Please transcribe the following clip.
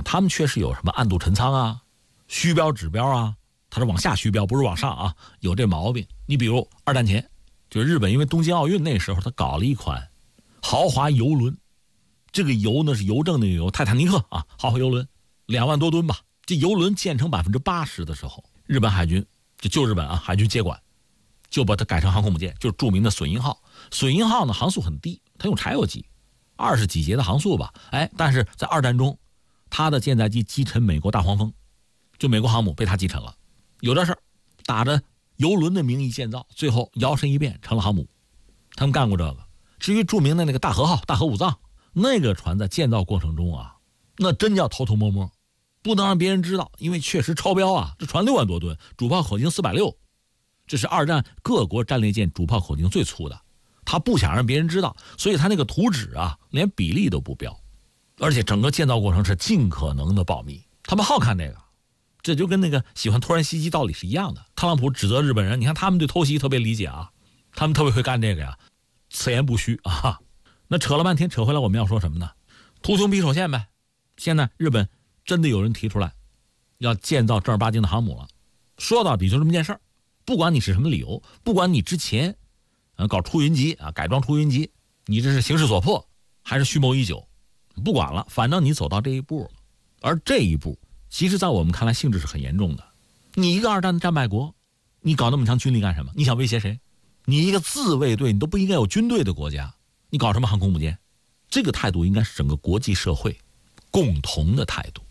他们确实有什么暗度陈仓啊、虚标指标啊，它是往下虚标，不是往上啊，有这毛病。你比如二战前，就是日本因为东京奥运那时候，他搞了一款豪华游轮，这个油呢是邮政那个油，泰坦尼克啊，豪华游轮2万多吨吧。这游轮建成80%的时候，日本海军就日本啊，海军接管，就把它改成航空母舰，就是著名的隼鹰号。隼鹰号呢航速很低，它用柴油机，20几节的航速吧。但是在二战中，它的舰载机击沉美国大黄蜂，就美国航母被它击沉了。有这事儿，打着游轮的名义建造，最后摇身一变成了航母。他们干过这个。至于著名的那个大和号、大和武藏，那个船在建造过程中啊，那真叫偷偷摸摸，不能让别人知道，因为确实超标啊。这船6万多吨，主炮口径460，这是二战各国战列舰主炮口径最粗的。他不想让别人知道，所以他那个图纸啊，连比例都不标，而且整个建造过程是尽可能的保密。他们好看这个，这就跟那个喜欢突然袭击道理是一样的。特朗普指责日本人，你看他们对偷袭特别理解啊，他们特别会干这个呀，此言不虚啊。那扯了半天，扯回来我们要说什么呢？图穷匕首现呗。现在日本真的有人提出来要建造正儿八经的航母了，说到底就这么件事儿。不管你是什么理由，不管你之前搞出云机啊，改装出云机，你这是形势所迫还是蓄谋已久，不管了，反正你走到这一步了。而这一步其实在我们看来性质是很严重的。你一个二战的战败国，你搞那么强军力干什么？你想威胁谁？你一个自卫队，你都不应该有军队的国家，你搞什么航空母舰？这个态度应该是整个国际社会共同的态度。